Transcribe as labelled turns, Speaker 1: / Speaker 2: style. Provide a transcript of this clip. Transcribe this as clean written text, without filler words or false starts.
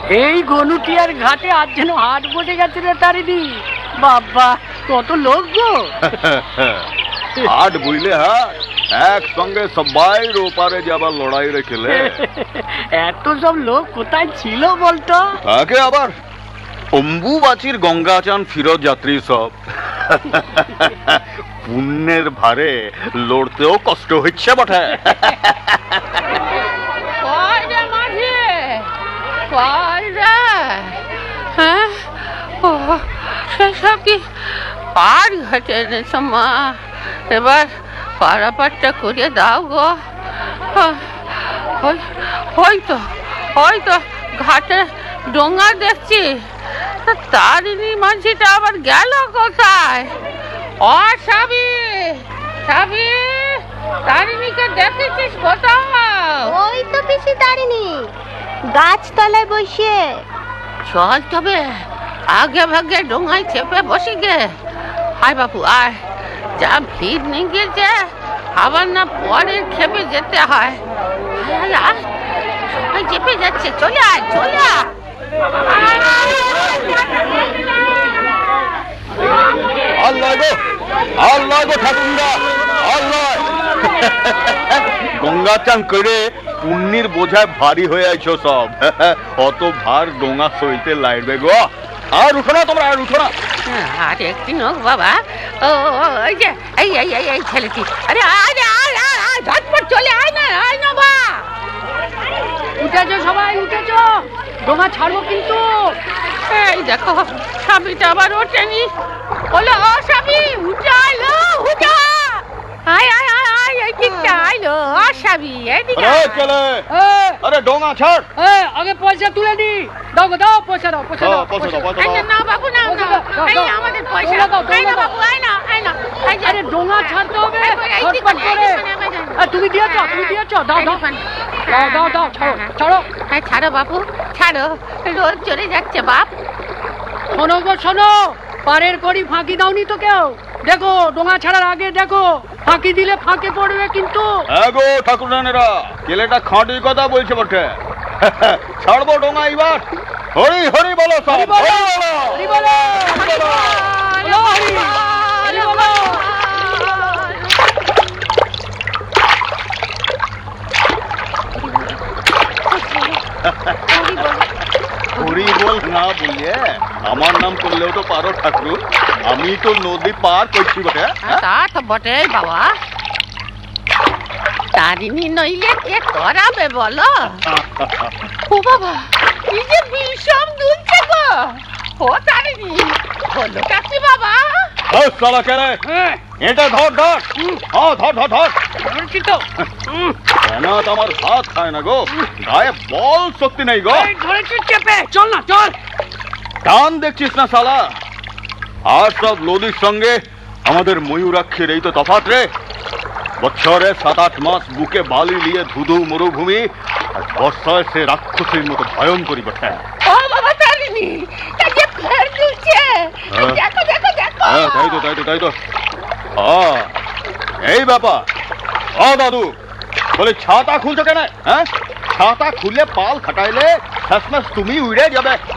Speaker 1: এই গনুটিয়ার ঘাটে আজ যেন হাট বসে গেছে রে তারিদি। বাবা কত লোক গো।
Speaker 2: হাট বুঝলে হাট একসঙ্গে সবাই ওপারে যাবার লড়াই রেখেলে।
Speaker 1: এত সব লোক কোথায় ছিল বলতো?
Speaker 2: তাকে আবার অম্বুবাচীর গঙ্গাচান ফিরত যাত্রী সব। পুণ্যের ভারে লড়তেও কষ্ট হচ্ছে বটে।
Speaker 3: সেসব কি পার ঘাটে এনেছো মা? এবার পারাপারটা করে দাও গো। হয়তো ঘাটে ডোঙা দেখছি। তারিণী মাঝিটা আবার গেল কোথায়? ও সাবি, সাবি, তারিণীকে দেখেছিস কোথাও?
Speaker 4: ওই তো পিসি তারিণী গাছতলায় বসে।
Speaker 3: চল তবে আগে ভাগে ডোঙায় চেপে বসি গে। আয় বাপু আয়, যা ভিড় নিগেছে আবার না পরের খেপে যেতে হয়। আয় আয়, সবাই চেপে যাচ্ছে, চলে আয় চলে আয়।
Speaker 2: আল্লাহ গো, আল্লাহ গো ঠাকুরদা, আল্লাহ। গঙ্গা চান করে পুণ্যির বোঝায় ভারী হয়ে আইছো সব। অত ভার ডোঙা সইতে লাগবে গো। আর উঠো না তোমরা, আর উঠো না।
Speaker 3: আর একদিন হোক বাবা। ও এই যে এই ছেলেটি, আরে আয় ঝটপট চলে আয় না বা।
Speaker 1: উঠেছো সবাই, উঠেছো, ডোঙা ছাড়বো কিন্তু।
Speaker 3: এই দেখো স্বামীটা আবার ওঠেনি। বলো ও স্বামী উঠে আইলো, উঠা আয় আয় আয় আয় এই দিকটা আইলো। ও স্বামী এদিকে
Speaker 2: চলে। আরে ডোঙা ছাড়।
Speaker 1: আগে পয়সা তুলে নি। দাও গো দাও, পয়সা দাও, পয়সা দাও, পয়সা দাও।
Speaker 3: না বাবু না, এই আমাদের পয়সা আয় না বাবু, আয় না।
Speaker 1: আরে ডোঙা ছাড়তে হবে ঝটপট করে। তুমি দিয়েছো, তুমি দিয়েছো, দাও দাও দাও দাও, ছাড়ো ছাড়ো।
Speaker 3: হ্যাঁ ছাড়ো বাবু ছাড়ো, রোজ চলে যাচ্ছে বাপ।
Speaker 1: শোনো গো শোনো, পারের করি ফাঁকি দাওনি তো কেউ? দেখো ডোঙা ছাড়ার আগে দেখো, ফাঁকি দিলে ফাঁকে পড়বে কিন্তু।
Speaker 2: হ্যাঁ গো ঠাকুর রানেরা, ছেলেটা খাঁটি কথা বলছে বটে। ছাড়বো ডোঙা এবার। হরি হরি বলো সব, হরি বলো,
Speaker 1: হরি বলো, হরি বলো, হরি হরি বলো।
Speaker 2: হরি বল না বললে আমার নাম করলেও তো পারো ঠাকুর। আমি তো নদী পার করছি বটে।
Speaker 3: তা তো বটে বাবা, তারিণী নইলে কে করাবে বলো? ও বাবা এই যে বিষম দুলছে গো। ও তারিণী বলো কাকি বাবা।
Speaker 2: সালা কে রে? এটা ধর ধর। হ্যাঁ ধর ধর ধর।
Speaker 1: ধরছি তো।
Speaker 2: কেন তো আমার ভাত খায় না গো, গায়ে বল শক্তি নেই গো।
Speaker 1: ধরেছি চেপে, চল না চল।
Speaker 2: টান দেখছিস না শালা? আর সব নদীর সঙ্গে আমাদের ময়ূরাক্ষীর এই তো তফাৎ রে। বছরে 7-8 মাস বুকে বালি নিয়ে ধুধু মরুভূমি, আর বর্ষায় সে রাক্ষসীর মতো ভয়ঙ্করী বটে।
Speaker 3: ও বাবা তারিণী এই যে ফের দুলছে, দেখো দেখো দেখো।
Speaker 2: হ্যাঁ তাই তো তাই তো তাই তো। এই ব্যাপার। দাদু বলে ছাতা খুলছো কেন? হ্যাঁ ছাতা খুললে পাল খাটাইলে শেষমেশ তুমি উড়ে যাবে।